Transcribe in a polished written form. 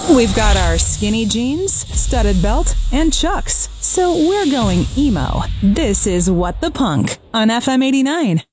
We've got our skinny jeans, studded belt, and Chucks. So we're going emo. This is What the Punk on FM 89.